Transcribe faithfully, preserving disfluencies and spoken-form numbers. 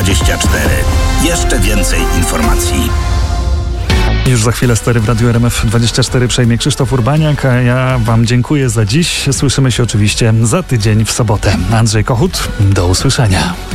dwadzieścia cztery. Jeszcze więcej informacji. Już za chwilę Stary w Radiu R M F dwadzieścia cztery przejmie Krzysztof Urbaniak, a ja wam dziękuję za dziś. Słyszymy się oczywiście za tydzień w sobotę. Andrzej Kochut, do usłyszenia.